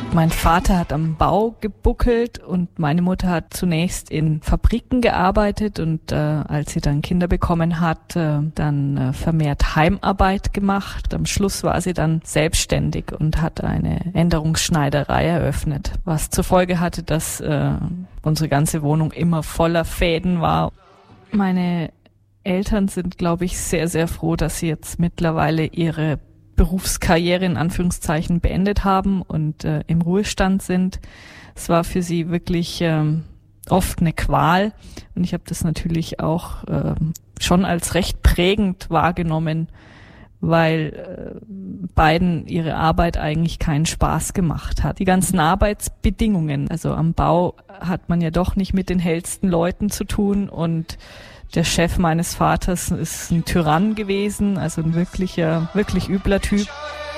Mein Vater hat am Bau gebuckelt und meine Mutter hat zunächst in Fabriken gearbeitet und als sie dann Kinder bekommen hat, dann vermehrt Heimarbeit gemacht. Am Schluss war sie dann selbstständig und hat eine Änderungsschneiderei eröffnet, was zur Folge hatte, dass unsere ganze Wohnung immer voller Fäden war. Meine Eltern sind, glaube ich, sehr, sehr froh, dass sie jetzt mittlerweile ihre Berufskarriere in Anführungszeichen beendet haben und im Ruhestand sind. Es war für sie wirklich oft eine Qual und ich habe das natürlich auch schon als recht prägend wahrgenommen, weil beiden ihre Arbeit eigentlich keinen Spaß gemacht hat. Die ganzen Arbeitsbedingungen, also am Bau hat man ja doch nicht mit den hellsten Leuten zu tun und der Chef meines Vaters ist ein Tyrann gewesen, also ein wirklich übler Typ.